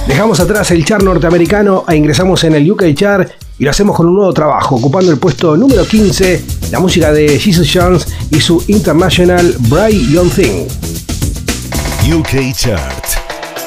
Dejamos atrás el chart norteamericano e ingresamos en el UK chart y lo hacemos con un nuevo trabajo, ocupando el puesto número 15, la música de Jesus Jones y su International Bright Young Thing. UK Chart.